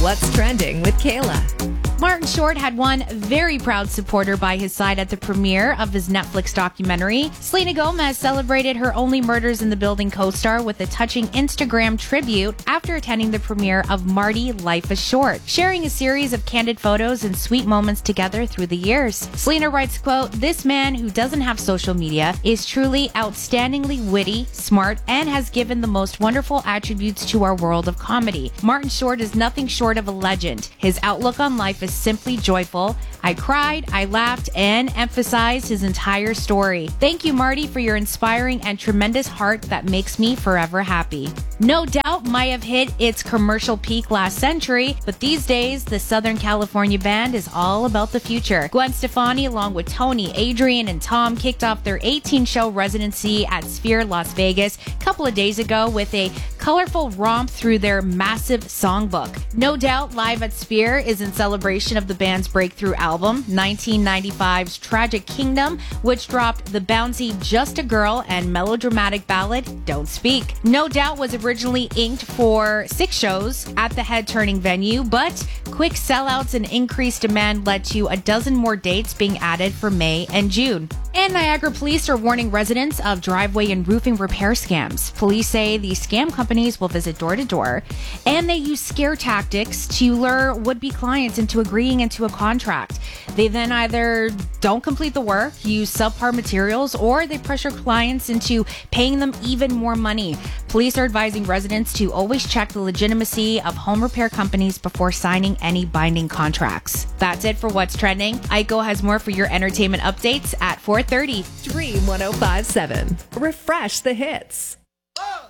What's Trending with Kayla. Martin Short had one very proud supporter by his side at the premiere of his Netflix documentary. Selena Gomez celebrated her Only Murders in the Building co-star with a touching Instagram tribute after attending the premiere of Marty: Life is Short, sharing a series of candid photos and sweet moments together through the years. Selena writes, quote, "This man who doesn't have social media is truly outstandingly witty, smart, and has given the most wonderful attributes to our world of comedy. Martin Short is nothing short of a legend. His outlook on life is simply joyful. I cried, I laughed, and emphasized his entire story. Thank you, Marty, for your inspiring and tremendous heart that makes me forever happy." No Doubt might have hit its commercial peak last century, but these days, the Southern California band is all about the future. Gwen Stefani, along with Tony, Adrian, and Tom, kicked off their 18-show residency at Sphere Las Vegas a couple of days ago with a colorful romp through their massive songbook. No Doubt Live at Sphere is in celebration of the band's breakthrough album, 1995's Tragic Kingdom, which dropped the bouncy Just a Girl and melodramatic ballad Don't Speak. No Doubt was originally inked for 6 shows at the head-turning venue, but quick sellouts and increased demand led to a dozen more dates being added for May and June. And Niagara police are warning residents of driveway and roofing repair scams. Police say these scam companies will visit door to door, and they use scare tactics to lure would-be clients into agreeing into a contract. They then either don't complete the work, use subpar materials, or they pressure clients into paying them even more money. Police are advising residents to always check the legitimacy of home repair companies before signing any binding contracts. That's it for What's Trending. Aiko has more for your entertainment updates at 4:30. Dream 105.7. Refresh the hits.